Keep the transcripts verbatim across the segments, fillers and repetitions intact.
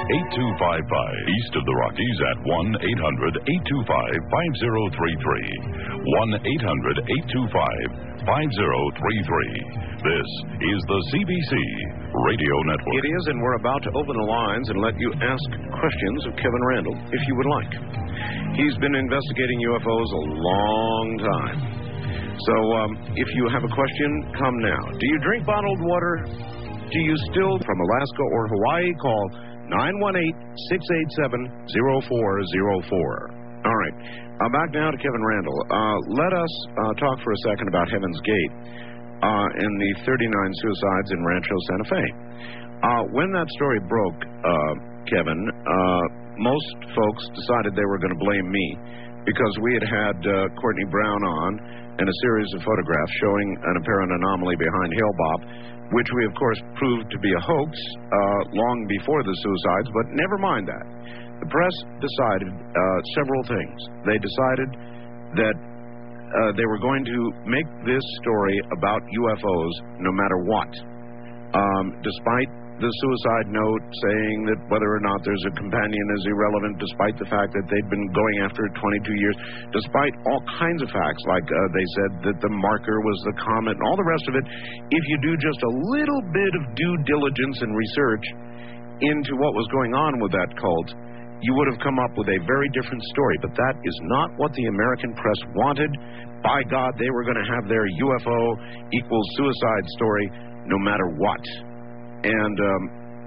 eight two five five. East of the Rockies at one eight hundred eight two five five zero three three. one eight hundred eight two five five zero three three. This is the C B C Radio Network. It is, and we're about to open the lines and let you ask questions of Kevin Randle, if you would like. He's been investigating U F Os a long time. So, um, if you have a question, come now. Do you drink bottled water? Do you still, from Alaska or Hawaii, call nine one eight, six eight seven, zero four zero four. All right. Uh, back now to Kevin Randle. Uh, let us uh, talk for a second about Heaven's Gate uh, and the thirty-nine suicides in Rancho Santa Fe. Uh, when that story broke, uh, Kevin, uh, most folks decided they were going to blame me because we had had uh, Courtney Brown on and a series of photographs showing an apparent anomaly behind Hale Bopp, which we, of course, proved to be a hoax uh, long before the suicides, but never mind that. The press decided uh, several things. They decided that uh, they were going to make this story about U F Os no matter what, um, despite the suicide note saying that whether or not there's a companion is irrelevant, despite the fact that they'd been going after it twenty-two years, despite all kinds of facts, like uh, they said that the marker was the comet and all the rest of it. If you do just a little bit of due diligence and research into what was going on with that cult, you would have come up with a very different story. But that is not what the American press wanted. By God, they were going to have their U F O equals suicide story no matter what. And um,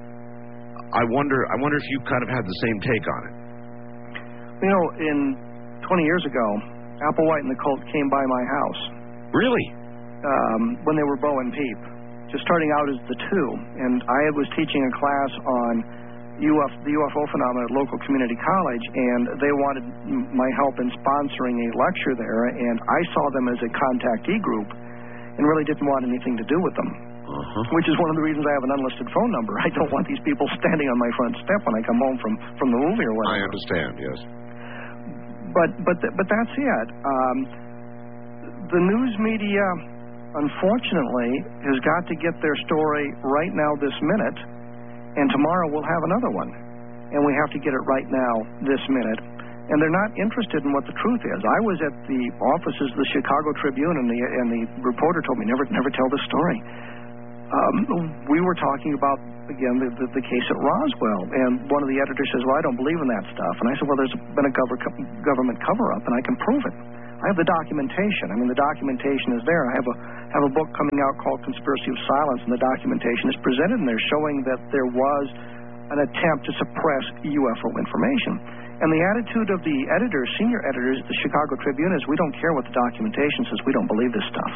I wonder I wonder if you kind of had the same take on it. You know, in twenty years ago, Applewhite and the cult came by my house. Really? Um, when they were Bo and Peep, just starting out as the two. And I was teaching a class on U F, the U F O phenomenon at local community college, and they wanted my help in sponsoring a lecture there, and I saw them as a contactee group and really didn't want anything to do with them. Uh-huh. Which is one of the reasons I have an unlisted phone number. I don't want these people standing on my front step when I come home from, from the movie or whatever. I understand, yes. But but th- but that's it. Um, the news media, unfortunately, has got to get their story right now this minute, and tomorrow we'll have another one. And we have to get it right now this minute. And they're not interested in what the truth is. I was at the offices of the Chicago Tribune, and the and the reporter told me, never never tell this story. Um, we were talking about, again, the, the, the case at Roswell, and one of the editors says, well, I don't believe in that stuff. And I said, well, there's been a cover, government cover-up, and I can prove it. I have the documentation. I mean, the documentation is there. I have a have a book coming out called Conspiracy of Silence, and the documentation is presented in there showing that there was an attempt to suppress U F O information. And the attitude of the editors, senior editors at the Chicago Tribune is, we don't care what the documentation says. We don't believe this stuff.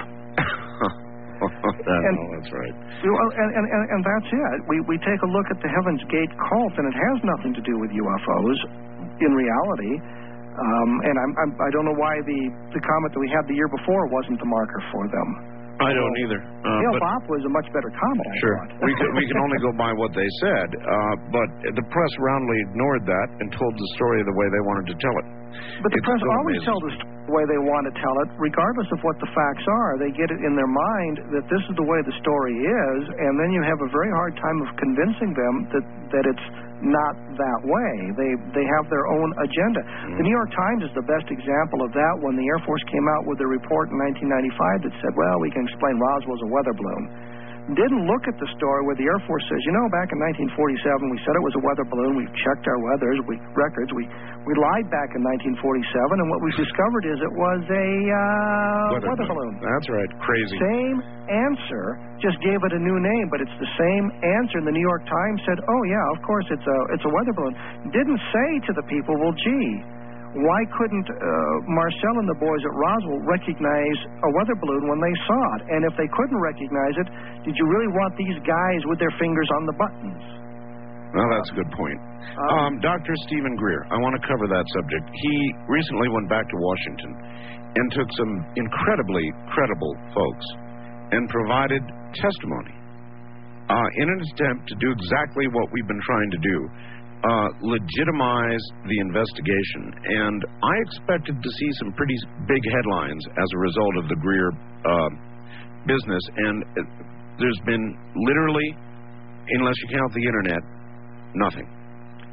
and, no, that's right. Well, and, and, and, and that's it. We we take a look at the Heaven's Gate cult, and it has nothing to do with U F Os in reality. Um, and I'm, I'm, I don't know why the, the comet that we had the year before wasn't the marker for them. I don't either. Uh, Hale Bopp was a much better comet, I Sure. thought. we, can, we can only go by what they said, uh, but the press roundly ignored that and told the story the way they wanted to tell it. But the It's press so always amazing. tell the story the way they want to tell it, regardless of what the facts are. They get it in their mind that this is the way the story is, and then you have a very hard time of convincing them that, that it's not that way. They they have their own agenda. Mm-hmm. The New York Times is the best example of that when the Air Force came out with a report in nineteen ninety-five that said, well, we can explain Roswell's a weather balloon. Didn't look at the story where the Air Force says, you know, back in nineteen forty-seven, we said it was a weather balloon. We checked our weathers, we records. We we lied back in nineteen forty-seven, and what we discovered is it was a uh, Weather, weather balloon. That's right. Crazy. Same answer, just gave it a new name, but it's the same answer. And the New York Times said, oh, yeah, of course, it's a it's a weather balloon. Didn't say to the people, well, gee, why couldn't uh, Marcel and the boys at Roswell recognize a weather balloon when they saw it? And if they couldn't recognize it, did you really want these guys with their fingers on the buttons? Well, that's a good point. Um, um, Doctor Stephen Greer, I want to cover that subject. He recently went back to Washington and took some incredibly credible folks and provided testimony uh, in an attempt to do exactly what we've been trying to do. Uh, legitimize the investigation, and I expected to see some pretty big headlines as a result of the Greer uh, business, and uh, there's been literally, unless you count the internet, nothing.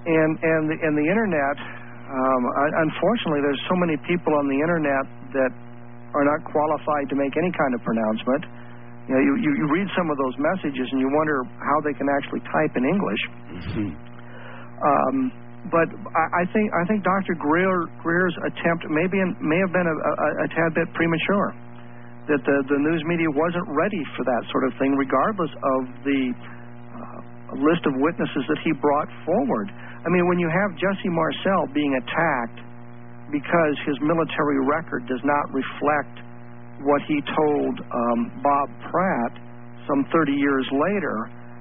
and and the, and the internet. Um, unfortunately, there's so many people on the internet that are not qualified to make any kind of pronouncement. You know, you, you, you read some of those messages and you wonder how they can actually type in English. Mm-hmm. Um, but I, I think I think Doctor Greer, Greer's attempt maybe in, may have been a, a, a tad bit premature. That the, the news media wasn't ready for that sort of thing, regardless of the uh, list of witnesses that he brought forward. I mean, when you have Jesse Marcel being attacked because his military record does not reflect what he told um, Bob Pratt some thirty years later,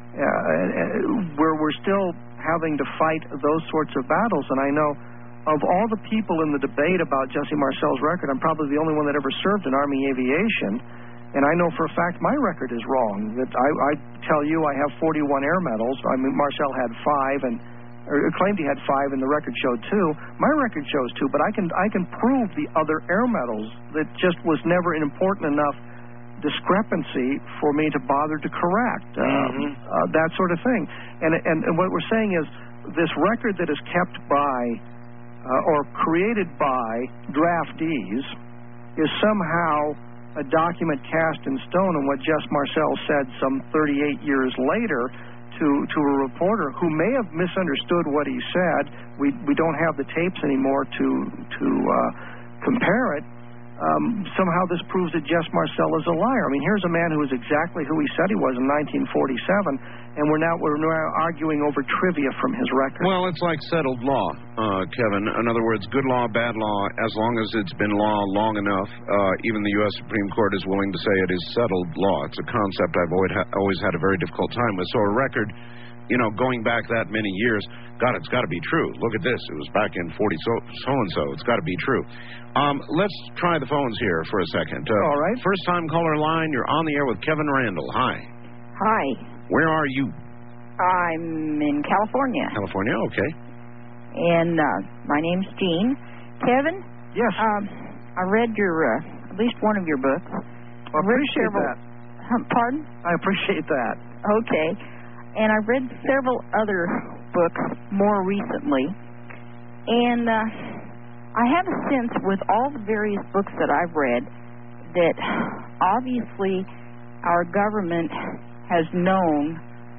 uh, where we're still having to fight those sorts of battles. And I know of all the people in the debate about Jesse Marcel's record, I'm probably the only one that ever served in Army aviation, and I know for a fact my record is wrong. That I, I tell you I have forty-one air medals. I mean, Marcel had five, and or claimed he had five, and the record showed two. My record shows two, but I can I can prove the other air medals. That just was never an important enough discrepancy for me to bother to correct. Um, mm-hmm. uh, that sort of thing. And, and and what we're saying is this record that is kept by uh, or created by draftees is somehow a document cast in stone. And what Jess Marcel said some thirty-eight years later to to a reporter who may have misunderstood what he said. We we don't have the tapes anymore to to uh, compare it. Um, somehow this proves that Jess Marcel is a liar. I mean, here's a man who is exactly who he said he was in nineteen forty-seven, and we're now we're now arguing over trivia from his record. Well, it's like settled law, uh, Kevin. In other words, good law, bad law. As long as it's been law long enough, uh, even the U S Supreme Court is willing to say it is settled law. It's a concept I've always, ha- always had a very difficult time with. So a record, you know, going back that many years, God, it's got to be true. Look at this. It was back in forty so, so-and-so. It's got to be true. Um, let's try the phones here for a second. Uh, All right. First-time caller line, you're on the air with Kevin Randle. Hi. Hi. Where are you? I'm in California. California, okay. And uh, my name's Jean. Kevin? Yes. Um, I read your, uh, at least one of your books. I appreciate several, that. Um, pardon? I appreciate that. Okay. And I read several other books more recently. And uh, I have a sense with all the various books that I've read that obviously our government has known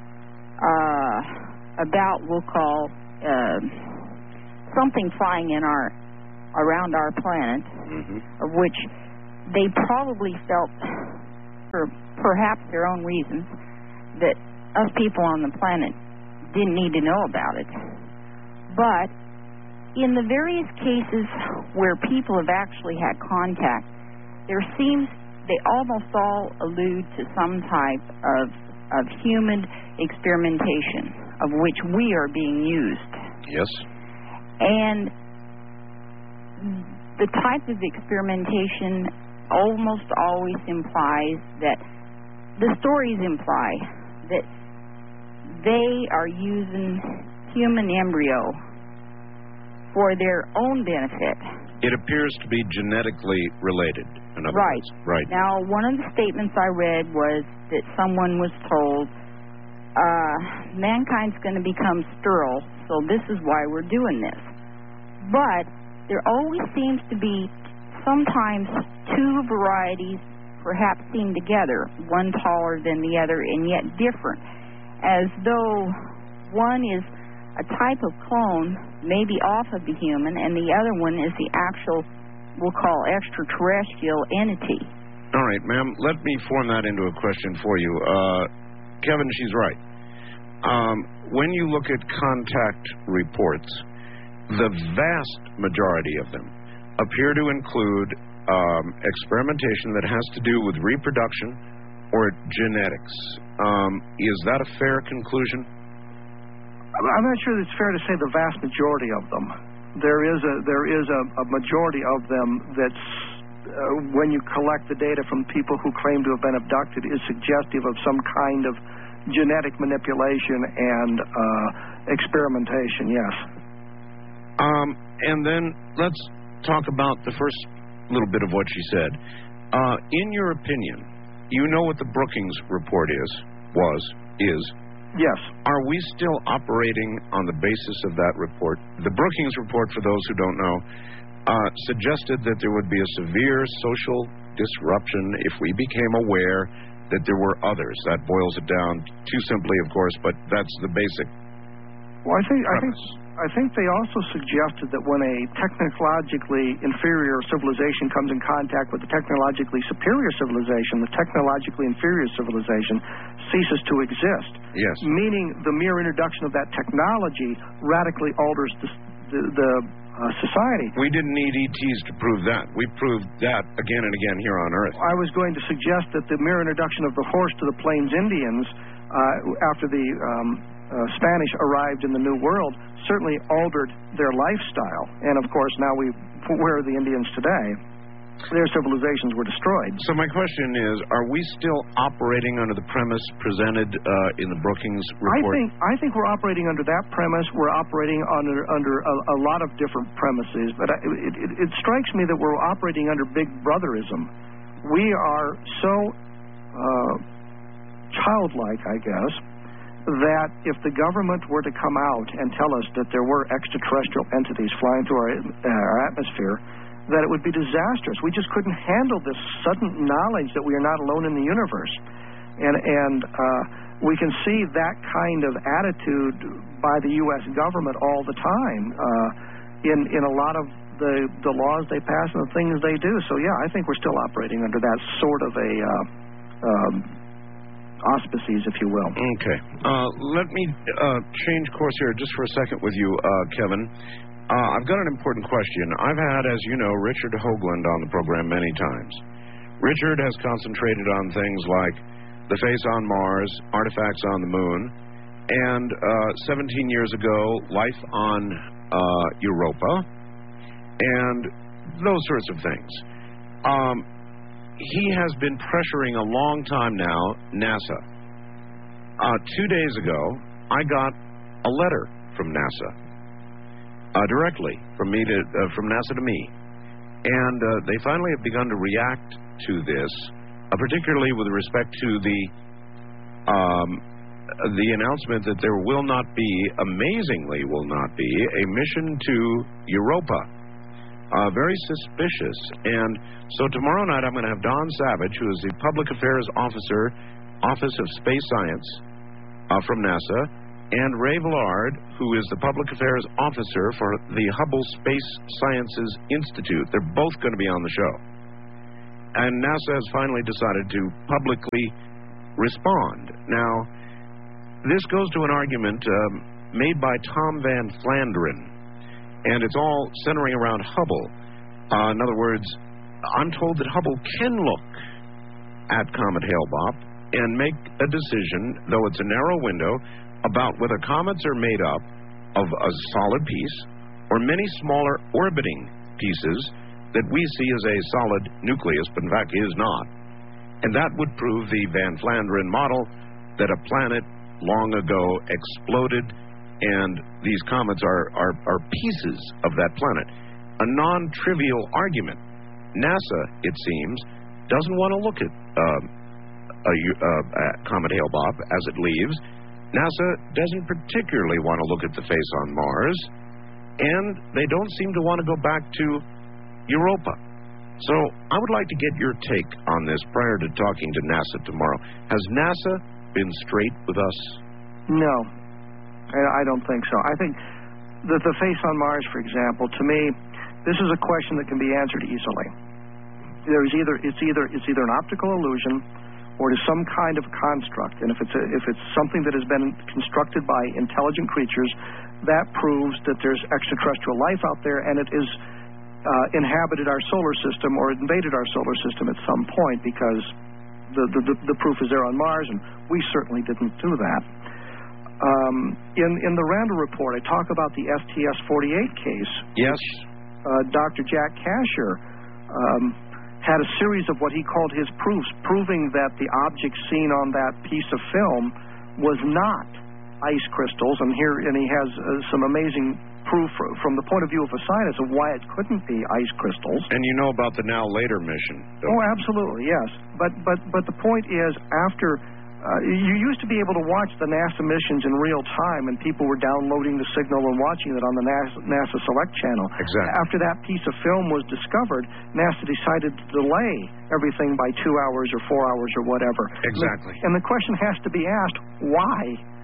uh, about, we'll call, uh, something flying in our, around our planet, mm-hmm. of which they probably felt, for perhaps their own reasons, that us people on the planet didn't need to know about it. But in the various cases where people have actually had contact, there seems they almost all allude to some type of of human experimentation of which we are being used. Yes. And the type of experimentation almost always implies that the stories imply that they are using human embryo for their own benefit. It appears to be genetically related. In other Right. words. Right. Now, one of the statements I read was that someone was told, uh, mankind's going to become sterile, so this is why we're doing this. But there always seems to be sometimes two varieties perhaps seen together, one taller than the other and yet different, as though one is a type of clone, maybe off of the human, and the other one is the actual, we'll call, extraterrestrial entity. All right, ma'am, let me form that into a question for you. Uh, Kevin, she's right. Um, when you look at contact reports, the vast majority of them appear to include um, experimentation that has to do with reproduction or genetics. Um, is that a fair conclusion? I'm not sure it's fair to say the vast majority of them. There is a there is a, a majority of them that's uh, when you collect the data from people who claim to have been abducted is suggestive of some kind of genetic manipulation and uh, experimentation. Yes. Um, and then let's talk about the first little bit of what she said. Uh, in your opinion, you know what the Brookings report is, was, is. Yes. Are we still operating on the basis of that report? The Brookings report, for those who don't know, uh, suggested that there would be a severe social disruption if we became aware that there were others. That boils it down too simply, of course, but that's the basic Well, I think I think premise. I think they also suggested that when a technologically inferior civilization comes in contact with a technologically superior civilization, the technologically inferior civilization ceases to exist. Yes. Meaning the mere introduction of that technology radically alters the, the, the uh, society. We didn't need E Ts to prove that. We proved that again and again here on Earth. I was going to suggest that the mere introduction of the horse to the Plains Indians uh, after the um, uh, Spanish arrived in the New World certainly altered their lifestyle. And, of course, now we where are the Indians today? Their civilizations were destroyed. So my question is, are we still operating under the premise presented uh, in the Brookings report? I think I think we're operating under that premise. We're operating under under a, a lot of different premises, but I, it, it, it strikes me that we're operating under Big Brotherism. We are so uh, childlike, I guess, that if the government were to come out and tell us that there were extraterrestrial entities flying through our, uh, our atmosphere, that it would be disastrous. We just couldn't handle this sudden knowledge that we are not alone in the universe. And and uh, we can see that kind of attitude by the U S government all the time uh, in, in a lot of the, the laws they pass and the things they do. So, yeah, I think we're still operating under that sort of a uh, um, auspices, if you will. Okay. Uh, let me uh, change course here just for a second with you, uh, Kevin. Uh, I've got an important question. I've had, as you know, Richard Hoagland on the program many times. Richard has concentrated on things like the face on Mars, artifacts on the moon, and uh, seventeen years ago, life on uh, Europa, and those sorts of things. Um, he has been pressuring a long time now, NASA. Uh, two days ago, I got a letter from NASA. Uh, directly from me to uh, from NASA to me, and uh, they finally have begun to react to this, uh, particularly with respect to the um, the announcement that there will not be, amazingly, will not be a mission to Europa. Uh, very suspicious, and so tomorrow night I'm going to have Don Savage, who is the Public Affairs Officer, Office of Space Science uh, from NASA. And Ray Villard, who is the Public Affairs Officer for the Hubble Space Sciences Institute. They're both going to be on the show. And NASA has finally decided to publicly respond. Now, this goes to an argument um, made by Tom Van Flandern, and it's all centering around Hubble. Uh, in other words, I'm told that Hubble can look at Comet Hale-Bopp and make a decision, though it's a narrow window, about whether comets are made up of a solid piece or many smaller orbiting pieces that we see as a solid nucleus, but in fact is not. And that would prove the Van Flandern model that a planet long ago exploded and these comets are, are, are pieces of that planet. A non-trivial argument. NASA, it seems, doesn't want to look at um, a, uh, at Comet Hale-Bopp as it leaves. NASA doesn't particularly want to look at the face on Mars, and they don't seem to want to go back to Europa. So I would like to get your take on this prior to talking to NASA tomorrow. Has NASA been straight with us? No, I don't think so. I think that the face on Mars, for example, to me, this is a question that can be answered easily. There's either it's either it's either an optical illusion or it is some kind of construct. And if it's a, if it's something that has been constructed by intelligent creatures, that proves that there's extraterrestrial life out there, and it is uh, inhabited our solar system or invaded our solar system at some point, because the, the, the proof is there on Mars, and we certainly didn't do that. Um, in, in the Randall report, I talk about the S T S forty-eight case. Yes. Uh, Doctor Jack Kasher um, had a series of what he called his proofs, proving that the object seen on that piece of film was not ice crystals, and here and he has uh, some amazing proof from the point of view of a scientist of why it couldn't be ice crystals. And you know about the Now Later mission. Oh, absolutely, yes. But but but the point is, after Uh, you used to be able to watch the NASA missions in real time, and people were downloading the signal and watching it on the NASA, NASA Select channel. Exactly. After that piece of film was discovered, NASA decided to delay everything by two hours or four hours or whatever. Exactly. And the question has to be asked, why?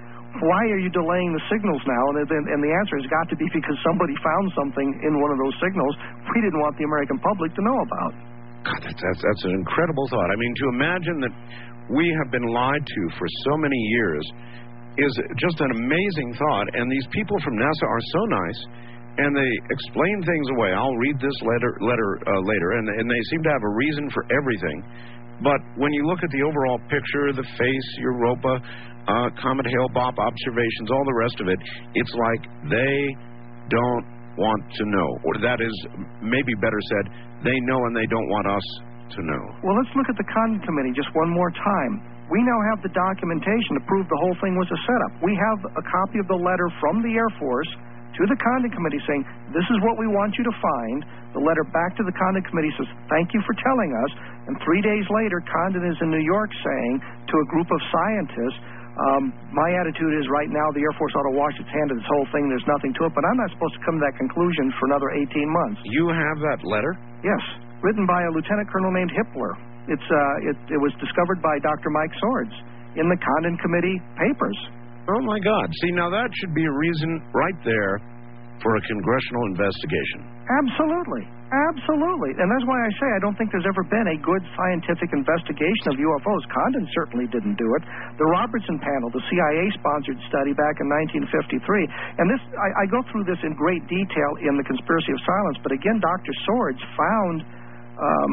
Why are you delaying the signals now? And, and the answer has got to be because somebody found something in one of those signals we didn't want the American public to know about. God, that's, that's, that's an incredible thought. I mean, to imagine that we have been lied to for so many years is just an amazing thought. And these people from NASA are so nice, and they explain things away. I'll read this letter, letter uh, later, and, and they seem to have a reason for everything. But when you look at the overall picture, the face, Europa, uh, Comet Hale-Bopp observations, all the rest of it, it's like they don't want to know. Or that is, maybe better said, they know and they don't want us to know. Well, let's look at the Condon Committee just one more time. We now have the documentation to prove the whole thing was a setup. We have a copy of the letter from the Air Force to the Condon Committee saying, this is what we want you to find. The letter back to the Condon Committee says, thank you for telling us. And three days later, Condon is in New York saying to a group of scientists, um, my attitude is right now the Air Force ought to wash its hands of this whole thing. There's nothing to it. But I'm not supposed to come to that conclusion for another eighteen months. You have that letter? Yes. Written by a lieutenant colonel named Hippler. It's uh, it, it was discovered by Doctor Mike Swords in the Condon Committee papers. Oh, my God. See, now that should be a reason right there for a congressional investigation. Absolutely. Absolutely. And that's why I say I don't think there's ever been a good scientific investigation of U F Os. Condon certainly didn't do it. The Robertson Panel, the C I A-sponsored study back in nineteen fifty-three, and this I, I go through this in great detail in The Conspiracy of Silence, but again, Doctor Swords found, um,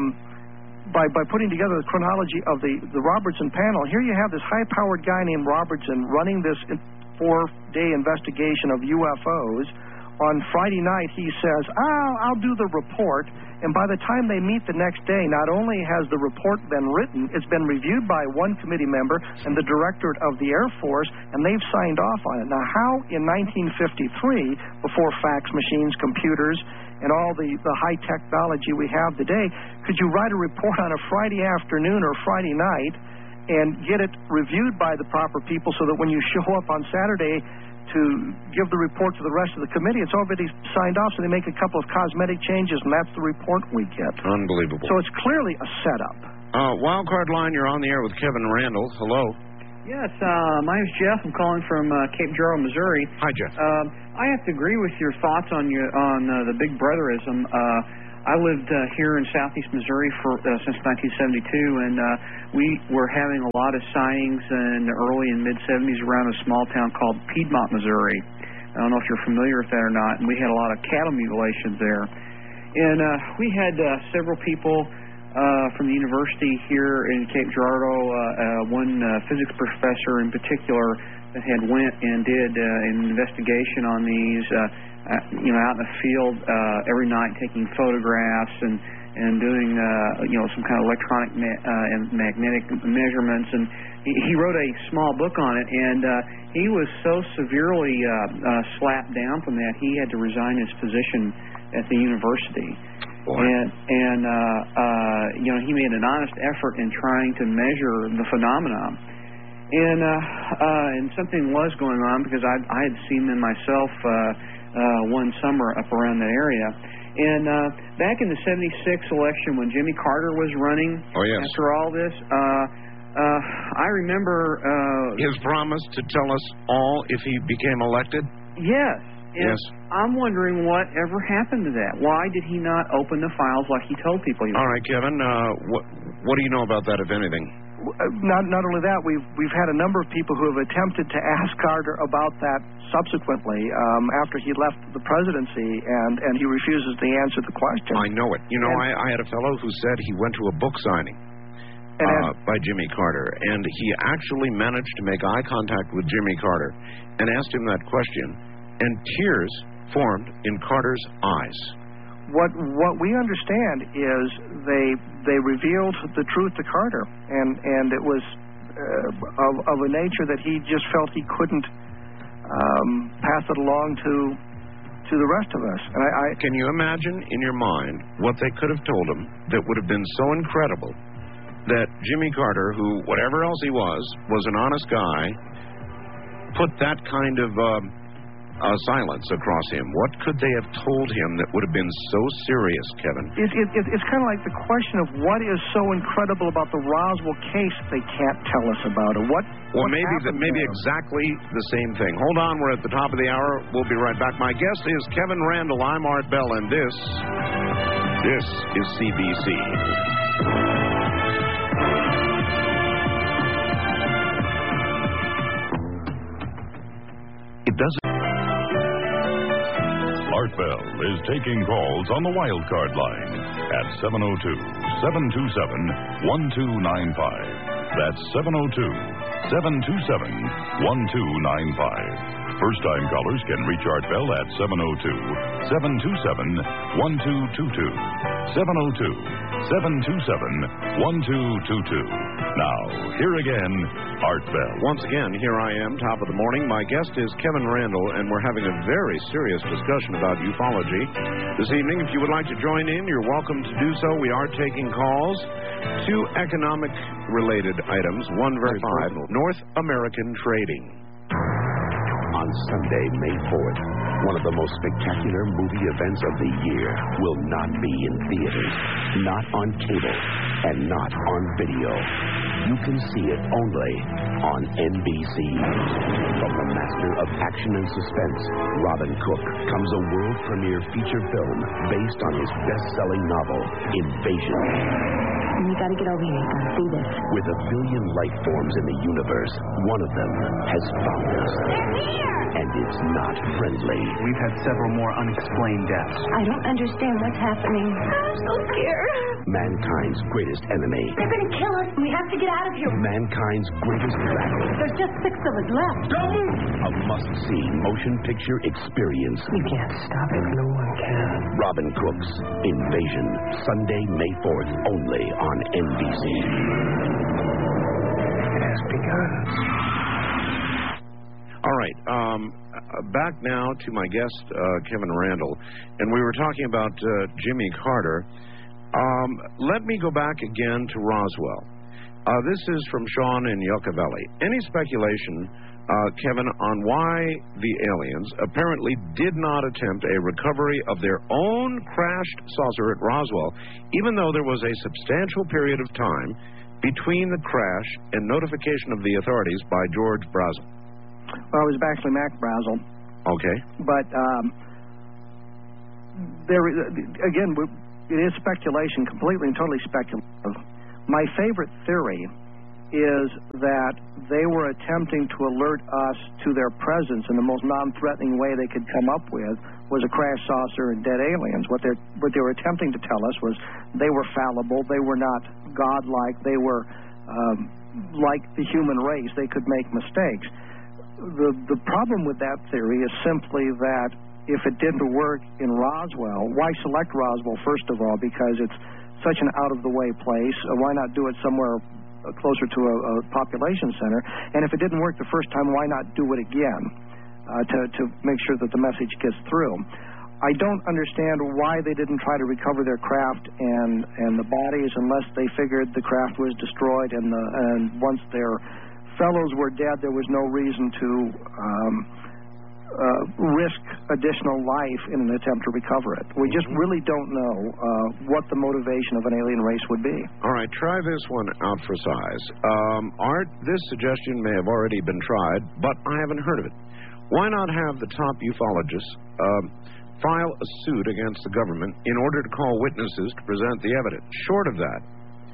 by, by putting together the chronology of the, the Robertson Panel, here you have this high-powered guy named Robertson running this four-day investigation of U F Os. On Friday night, he says, oh, I'll do the report. And by the time they meet the next day, not only has the report been written, it's been reviewed by one committee member and the Directorate of the Air Force, and they've signed off on it. Now, how in nineteen fifty-three, before fax machines, computers, and all the, the high technology we have today, could you write a report on a Friday afternoon or Friday night and get it reviewed by the proper people so that when you show up on Saturday to give the report to the rest of the committee, it's already signed off, so they make a couple of cosmetic changes, and that's the report we get. Unbelievable. So it's clearly a setup. Uh, Wildcard Line, you're on the air with Kevin Randle. Hello. Yes, uh, my name's Jeff. I'm calling from uh, Cape Girardeau, Missouri. Hi, Jeff. Um, I have to agree with your thoughts on your on uh, the Big Brotherism. Uh, I lived uh, here in southeast Missouri for uh, since nineteen seventy-two, and uh, we were having a lot of sightings in the early and mid-seventies around a small town called Piedmont, Missouri. I don't know if you're familiar with that or not, and we had a lot of cattle mutilations there. And uh, we had uh, several people uh, from the university here in Cape Girardeau, uh, uh, one uh, physics professor in particular that had went and did uh, an investigation on these, uh, uh, you know, out in the field uh, every night taking photographs and, and doing, uh, you know, some kind of electronic ma- uh, and magnetic measurements. And he, he wrote a small book on it, and uh, he was so severely uh, uh, slapped down from that, he had to resign his position at the university. Boy. And, and uh, uh, you know, he made an honest effort in trying to measure the phenomenon. And uh, uh, and something was going on because I I had seen them myself uh, uh, one summer up around that area. And uh, back in the seventy-six election when Jimmy Carter was running, oh, yes. after all this, uh, uh, I remember uh, his promise to tell us all if he became elected. Yes. And yes. I'm wondering what ever happened to that. Why did he not open the files like he told people he would? All right, Kevin. Uh, what what do you know about that, if anything? Not not only that, we've we've had a number of people who have attempted to ask Carter about that subsequently um, after he left the presidency, and, and he refuses to answer the question. I know it. You know, and, I, I had a fellow who said he went to a book signing and uh, by Jimmy Carter, and he actually managed to make eye contact with Jimmy Carter and asked him that question, and tears formed in Carter's eyes. What what we understand is they they revealed the truth to Carter, and and it was uh, of of a nature that he just felt he couldn't um, pass it along to to the rest of us. And I, I can you imagine in your mind what they could have told him that would have been so incredible that Jimmy Carter, who, whatever else he was, was an honest guy, put that kind of um, uh, silence across him? What could they have told him that would have been so serious, Kevin? It, it, it, it's kind of like the question of what is so incredible about the Roswell case they can't tell us about it. What? Well, what maybe that, maybe there? exactly the same thing. Hold on, we're at the top of the hour. We'll be right back. My guest is Kevin Randle. I'm Art Bell, and this, this is C B C. It doesn't. Art Bell is taking calls on the wild card line at seven oh two, seven two seven, one two nine five. That's seven oh two, seven two seven, one two nine five. First-time callers can reach Art Bell at seven oh two, seven two seven, one two two two. seven oh two, seven two seven, one two two two. Now, here again, Art Bell. Once again, here I am, top of the morning. My guest is Kevin Randle, and we're having a very serious discussion about ufology this evening. If you would like to join in, you're welcome to do so. We are taking calls. Two economic-related items. One very personal. North American trading. On Sunday, May fourth, one of the most spectacular movie events of the year will not be in theaters, not on cable, and not on video. You can see it only on N B C. From the master of action and suspense, Robin Cook, comes a world premiere feature film based on his best-selling novel, Invasion. You gotta get over here. You gotta see this. With a billion life forms in the universe, one of them has found us. They're here! And it's not friendly. We've had several more unexplained deaths. I don't understand what's happening. I'm so scared. Mankind's greatest enemy. They're gonna kill us. We have to get out of here. Mankind's greatest battle. There's just six of us left. A must-see motion picture experience. You can't stop it. No one can. Robin Cook's Invasion. Sunday, May fourth, only on N B C. It has begun. All right, um, back now to my guest, uh, Kevin Randle, and we were talking about uh, Jimmy Carter. Um, let me go back again to Roswell. Uh, this is from Sean in Yucca Valley. Any speculation, uh, Kevin, on why the aliens apparently did not attempt a recovery of their own crashed saucer at Roswell, even though there was a substantial period of time between the crash and notification of the authorities by George Brazel? Well, it was actually Mac Brazel. Okay. But um, there, again, it is speculation, completely and totally speculative. My favorite theory is that they were attempting to alert us to their presence, and the most non-threatening way they could come up with was a crash saucer and dead aliens. What they what they were attempting to tell us was they were fallible, they were not godlike, they were um, like the human race. They could make mistakes. The the problem with that theory is simply that if it didn't work in Roswell, why select Roswell, first of all, because it's such an out-of-the-way place? Uh, why not do it somewhere uh, closer to a, a population center? And if it didn't work the first time, why not do it again uh, to, to make sure that the message gets through? I don't understand why they didn't try to recover their craft and, and the bodies unless they figured the craft was destroyed and, the, and once their fellows were dead, there was no reason to um, uh, risk additional life in an attempt to recover it. We just really don't know uh, what the motivation of an alien race would be. All right, try this one out for size. Um, Art, this suggestion may have already been tried, but I haven't heard of it. Why not have the top ufologists um, file a suit against the government in order to call witnesses to present the evidence? Short of that,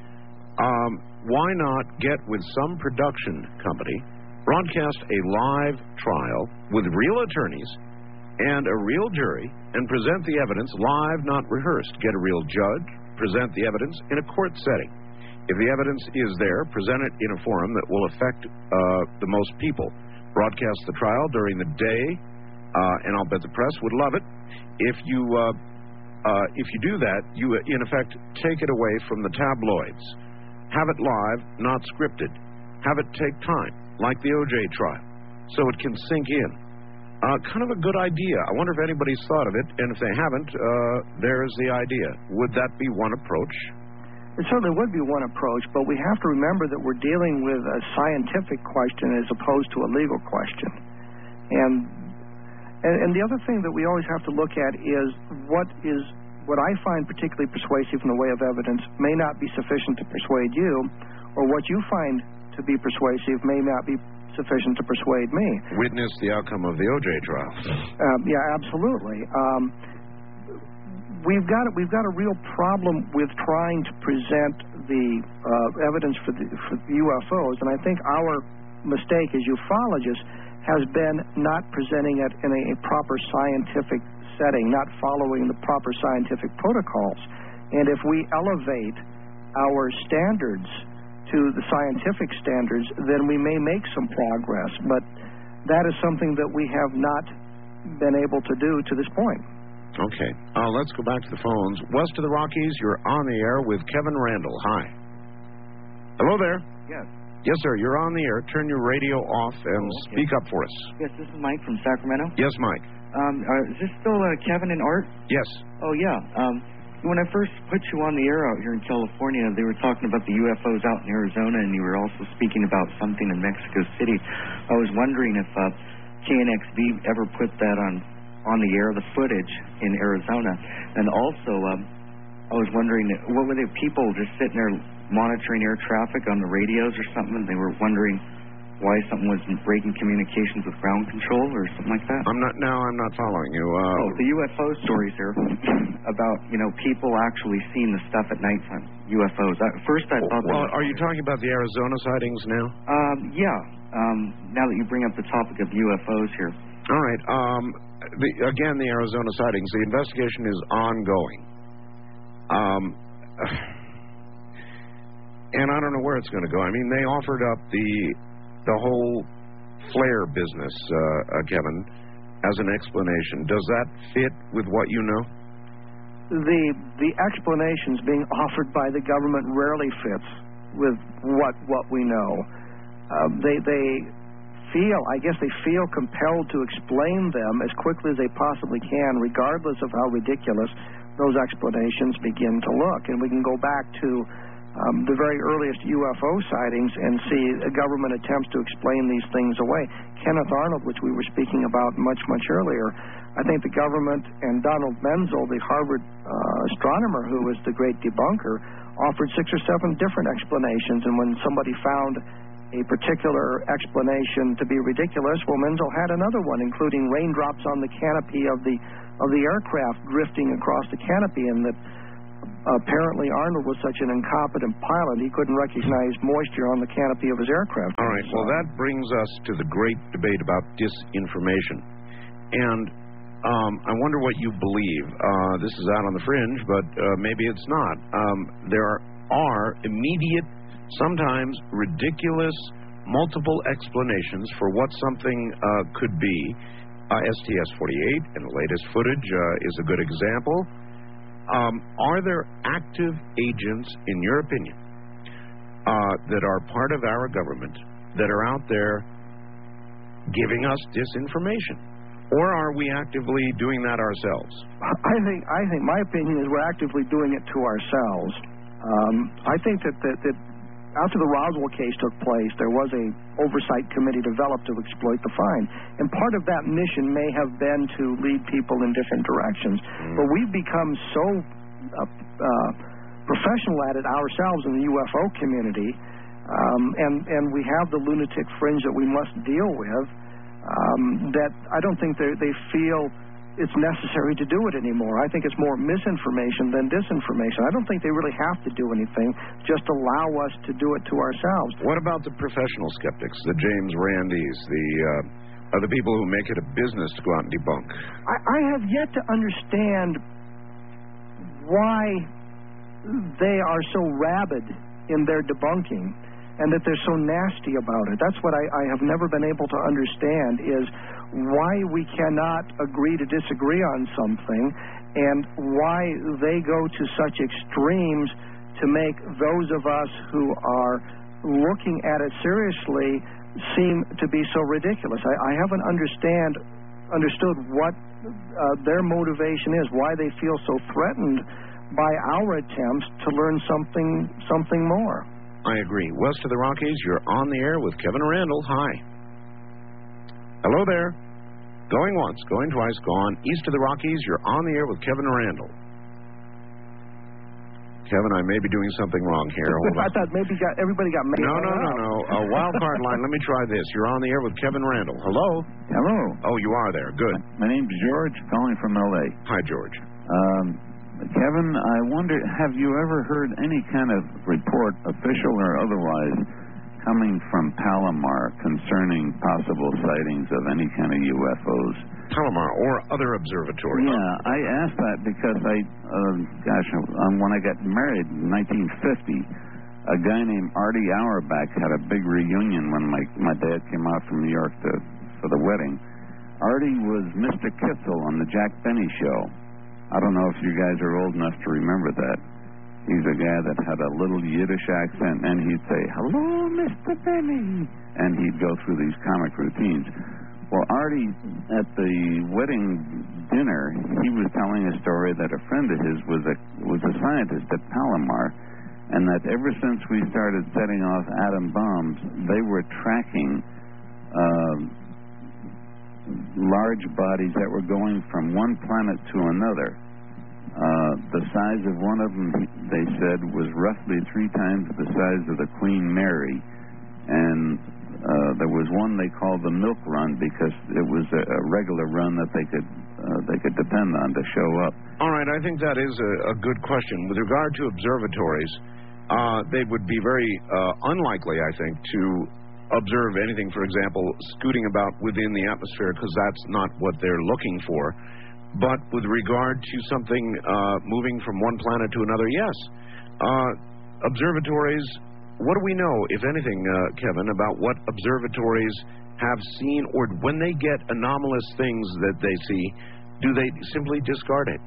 um, why not get with some production company, broadcast a live trial with real attorneys and a real jury, and present the evidence live, not rehearsed? Get a real judge, present the evidence in a court setting. If the evidence is there, present it in a forum that will affect uh, the most people. Broadcast the trial during the day, uh, and I'll bet the press would love it. If you uh, uh, if you do that, you in effect take it away from the tabloids. Have it live, not scripted. Have it take time, like the O J trial, so it can sink in. Uh, kind of a good idea. I wonder if anybody's thought of it, and if they haven't, uh, there's the idea. Would that be one approach? It certainly would be one approach, but we have to remember that we're dealing with a scientific question as opposed to a legal question. And, and and the other thing that we always have to look at is what is what I find particularly persuasive in the way of evidence may not be sufficient to persuade you, or what you find to be persuasive may not be sufficient to persuade me. Witness the outcome of the O J trial. Um, yeah, absolutely. Um, we've got we've got a real problem with trying to present the uh, evidence for the for U F Os, and I think our mistake as ufologists has been not presenting it in a, a proper scientific setting, not following the proper scientific protocols. And if we elevate our standards to the scientific standards, then we may make some progress. But that is something that we have not been able to do to this point. Okay. Uh, let's go back to the phones. West of the Rockies, you're on the air with Kevin Randle. Hi. Hello there. Yes. Yes, sir. You're on the air. Turn your radio off and oh, okay. speak up for us. Yes, this is Mike from Sacramento. Yes, Mike. Um, uh, is this still uh, Kevin and Art? Yes. Oh, yeah. Um, when I first put you on the air out here in California, they were talking about the U F Os out in Arizona, and you were also speaking about something in Mexico City. I was wondering if uh, K N X V ever put that on, on the air, the footage in Arizona. And also, um, I was wondering, what were the people just sitting there monitoring air traffic on the radios or something? They were wondering why something was breaking communications with ground control or something like that? I'm not, now I'm not following you. Uh, oh, the U F O stories here about, you know, people actually seeing the stuff at nighttime, U F Os. At first I thought... Well, that are you talking about the Arizona sightings now? Um, yeah. Um, now that you bring up the topic of U F Os here. All right. Um, the, again, the Arizona sightings, the investigation is ongoing. Um... And I don't know where it's going to go. I mean, they offered up the the whole flare business, uh, uh, Kevin, as an explanation. Does that fit with what you know? The the explanations being offered by the government rarely fits with what what we know. Uh, they they feel, I guess, they feel compelled to explain them as quickly as they possibly can, regardless of how ridiculous those explanations begin to look. And we can go back to Um, the very earliest U F O sightings and see a government attempts to explain these things away. Kenneth Arnold, which we were speaking about much, much earlier, I think the government and Donald Menzel, the Harvard uh, astronomer who was the great debunker, offered six or seven different explanations, and when somebody found a particular explanation to be ridiculous, well, Menzel had another one, including raindrops on the canopy of the of the aircraft drifting across the canopy, and that apparently Arnold was such an incompetent pilot he couldn't recognize moisture on the canopy of his aircraft. All right, well, that brings us to the great debate about disinformation. And um, I wonder what you believe. Uh, this is out on the fringe, but uh, maybe it's not. Um, there are immediate, sometimes ridiculous, multiple explanations for what something uh, could be. Uh, S T S forty-eight, and the latest footage uh, is a good example. Um, are there active agents, in your opinion, uh, that are part of our government that are out there giving us disinformation? Or are we actively doing that ourselves? I think, I think my opinion is we're actively doing it to ourselves. Um, I think that, that, that after the Roswell case took place, there was a oversight committee developed to exploit the find. And part of that mission may have been to lead people in different directions. Mm. But we've become so uh, uh, professional at it ourselves in the U F O community, um, and, and we have the lunatic fringe that we must deal with, um, that I don't think they, they feel it's necessary to do it anymore. I think it's more misinformation than disinformation. I don't think they really have to do anything, just allow us to do it to ourselves. What about the professional skeptics, the James Randys, the uh, other people who make it a business to go out and debunk? I, I have yet to understand why they are so rabid in their debunking and that they're so nasty about it. That's what I, I have never been able to understand, is why we cannot agree to disagree on something, and why they go to such extremes to make those of us who are looking at it seriously seem to be so ridiculous. I, I haven't understand understood what uh, their motivation is, why they feel so threatened by our attempts to learn something something more. I agree. West of the Rockies, you're on the air with Kevin Randle. Hi. Hello there. Going once, going twice, gone. East of the Rockies, you're on the air with Kevin Randle. Kevin, I may be doing something wrong here. Hold I on. thought maybe got, everybody got made. No, no, no, no. A wild card line. Let me try this. You're on the air with Kevin Randle. Hello? Hello. Oh, you are there. Good. My name's George, calling from L A. Hi, George. Um, Kevin, I wonder, have you ever heard any kind of report, official or otherwise, coming from Palomar concerning possible sightings of any kind of U F Os? Palomar or other observatories? Yeah, I asked that because I, uh, gosh, um, when I got married in nineteen fifty, a guy named Artie Auerbach had a big reunion when my my dad came out from New York to, for the wedding. Artie was Mister Kitzel on the Jack Benny Show. I don't know if you guys are old enough to remember that. He's a guy that had a little Yiddish accent, and he'd say, "Hello, Mister Benny," and he'd go through these comic routines. Well, Artie, at the wedding dinner, he was telling a story that a friend of his was a was a scientist at Palomar, and that ever since we started setting off atom bombs, they were tracking uh, large bodies that were going from one planet to another. Uh, the size of one of them, they said, was roughly three times the size of the Queen Mary, and uh, there was one they called the Milk Run because it was a, a regular run that they could uh, they could depend on to show up. All right, I think that is a, a good question. With regard to observatories, uh, they would be very uh, unlikely, I think, to observe anything, for example, scooting about within the atmosphere, because that's not what they're looking for. But with regard to something uh, moving from one planet to another, yes. Uh, observatories, what do we know, if anything, uh, Kevin, about what observatories have seen, or when they get anomalous things that they see, do they simply discard it?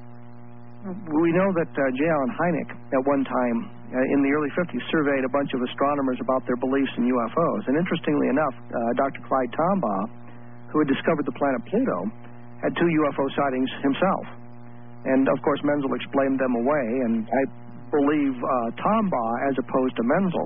We know that uh, J. Allen Hynek, at one time uh, in the early fifties, surveyed a bunch of astronomers about their beliefs in U F Os. And interestingly enough, uh, Doctor Clyde Tombaugh, who had discovered the planet Pluto, had two U F O sightings himself. And, of course, Menzel explained them away, and I believe uh, Tombaugh as opposed to Menzel.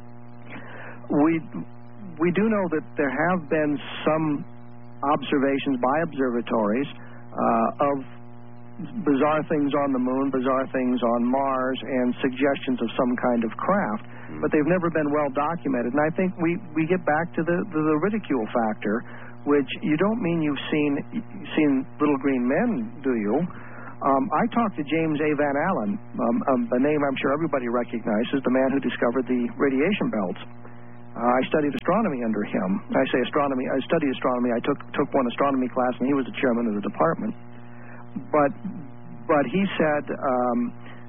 We, we do know that there have been some observations by observatories uh, of bizarre things on the moon, bizarre things on Mars, and suggestions of some kind of craft, but they've never been well documented. And I think we, we get back to the, the, the ridicule factor, which you don't mean you've seen seen little green men, do you? Um, I talked to James A. Van Allen, um, um, a name I'm sure everybody recognizes, the man who discovered the radiation belts. Uh, I studied astronomy under him. I say astronomy, I studied astronomy. I took took one astronomy class, and he was the chairman of the department. But but he said um,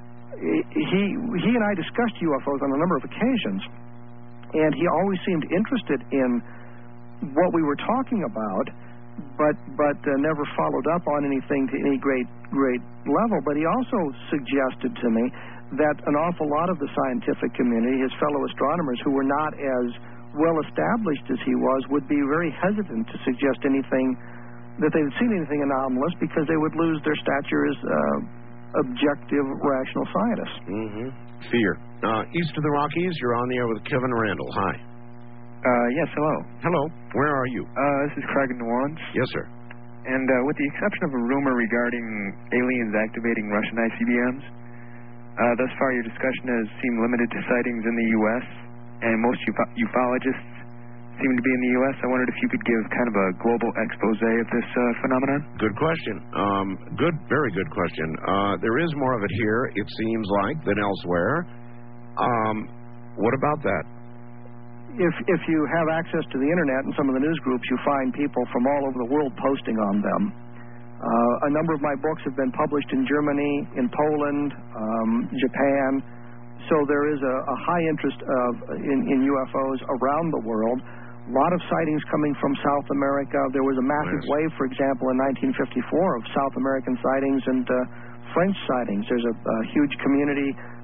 he he and I discussed U F Os on a number of occasions, and he always seemed interested in what we were talking about, but but uh, never followed up on anything to any great great level. But he also suggested to me that an awful lot of the scientific community, his fellow astronomers who were not as well established as he was, would be very hesitant to suggest anything, that they'd seen anything anomalous, because they would lose their stature as uh, objective, rational scientists. Mm-hmm. Fear. Uh, east of the Rockies, you're on the air with Kevin Randle. Hi. Uh, yes, hello. Hello. Where are you? Uh, this is Craig in New Orleans. Yes, sir. And uh, with the exception of a rumor regarding aliens activating Russian I C B Ms, uh, thus far your discussion has seemed limited to sightings in the U S, and most ufo- ufologists seem to be in the U S. I wondered if you could give kind of a global expose of this uh, phenomenon. Good question. Um, good, very good question. Uh, there is more of it here, it seems like, than elsewhere. Um, what about that? If if you have access to the internet and some of the news groups, you find people from all over the world posting on them. Uh, a number of my books have been published in Germany, in Poland, um, Japan. So there is a, a high interest of, in, in U F Os around the world. A lot of sightings coming from South America. There was a massive Nice. wave, for example, in nineteen fifty-four of South American sightings and uh, French sightings. There's a, a huge community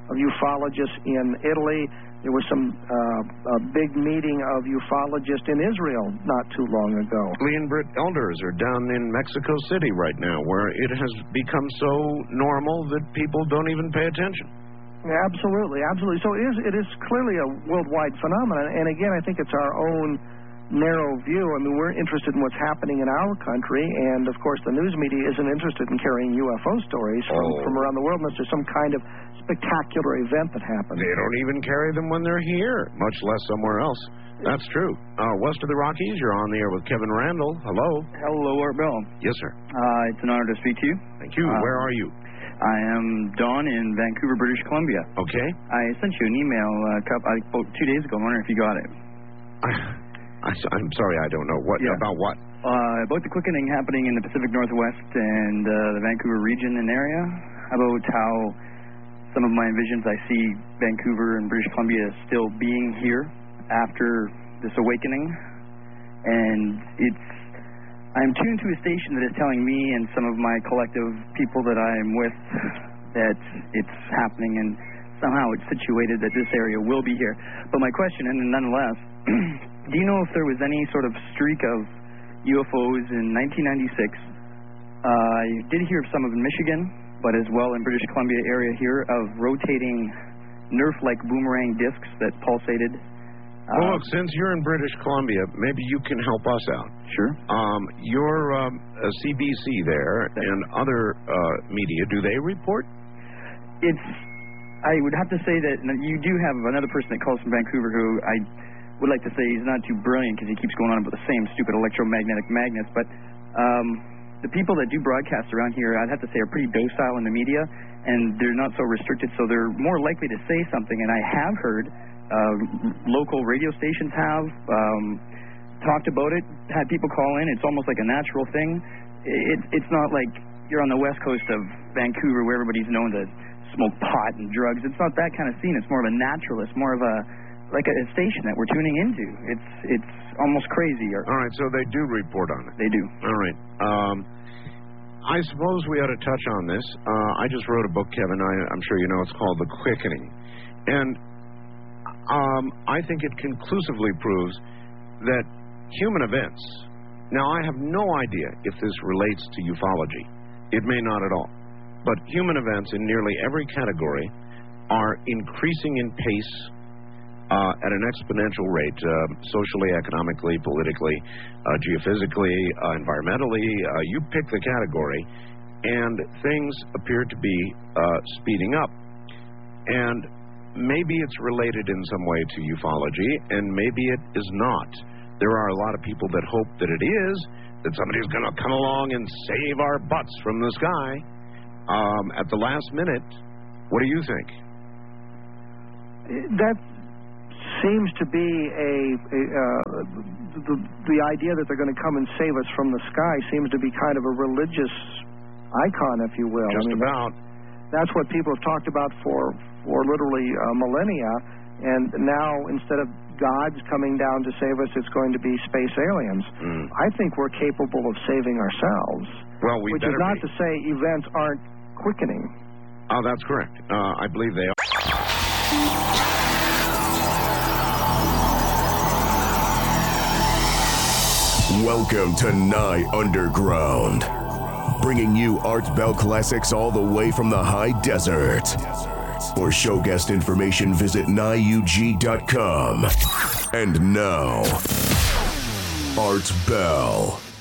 of ufologists in Italy. There was some uh, a big meeting of ufologists in Israel not too long ago. Lee and Britt elders are down in Mexico City right now, where it has become so normal that people don't even pay attention. Absolutely, absolutely. So it is, it is clearly a worldwide phenomenon. And again, I think it's our own narrow view. I mean, we're interested in what's happening in our country, and of course the news media isn't interested in carrying U F O stories from, oh. from around the world unless there's some kind of spectacular event that happens. They don't even carry them when they're here, much less somewhere else. That's true. Uh, west of the Rockies, you're on the air with Kevin Randle. Hello. Hello, Art Bell. Yes, sir. Uh, it's an honor to speak to you. Thank you. Uh, Where are you? I am Don in Vancouver, British Columbia. Okay. I sent you an email uh, couple, about two days ago. I'm wondering if you got it. I, I, I'm sorry, I don't know. What Yeah. About what? Uh, about the quickening happening in the Pacific Northwest and uh, the Vancouver region and area. About how some of my visions, I see Vancouver and British Columbia still being here after this awakening. And it's, I'm tuned to a station that is telling me and some of my collective people that I'm with that it's happening, and somehow it's situated that this area will be here. But my question, and nonetheless, do you know if there was any sort of streak of U F Os in nineteen ninety-six? Uh, I did hear of some of in Michigan, but as well in British Columbia area here, of rotating Nerf-like boomerang discs that pulsated. Uh, well, look, since you're in British Columbia, maybe you can help us out. Sure. Um, your um, uh, C B C there and other uh, media, do they report? It's, I would have to say that you do have another person that calls from Vancouver who I would like to say he's not too brilliant because he keeps going on about the same stupid electromagnetic magnets, but um, the people that do broadcast around here, I'd have to say, are pretty docile in the media, and they're not so restricted, so they're more likely to say something. And I have heard uh, local radio stations have um, talked about it, had people call in. It's almost like a natural thing. It, it's not like you're on the west coast of Vancouver where everybody's known to smoke pot and drugs. It's not that kind of scene. It's more of a naturalist, more of a like a station that we're tuning into. It's it's almost crazy. Or, all right, so they do report on it. They do. All right. Um, I suppose we ought to touch on this. Uh, I just wrote a book, Kevin. I, I'm sure you know it's called The Quickening. And um, I think it conclusively proves that human events... Now, I have no idea if this relates to ufology. It may not at all. But human events in nearly every category are increasing in pace uh, at an exponential rate, uh, socially, economically, politically, uh, geophysically, uh, environmentally. Uh, you pick the category, and things appear to be uh, speeding up. And maybe it's related in some way to ufology, and maybe it is not. There are a lot of people that hope that it is, that somebody's going to come along and save our butts from the sky. Um, at the last minute, what do you think? That seems to be a, a uh, the, the idea that they're going to come and save us from the sky seems to be kind of a religious icon, if you will. Just I mean, about. That's what people have talked about for, for literally uh, millennia, and now instead of God's coming down to save us, it's going to be space aliens. Mm. I think we're capable of saving ourselves. Well, we which is not be. to say events aren't quickening. Oh, that's correct. Uh, I believe they are. Welcome to Nye Underground, bringing you Art Bell classics all the way from the high desert. For show guest information, visit nye u g dot com. And now, Art Bell.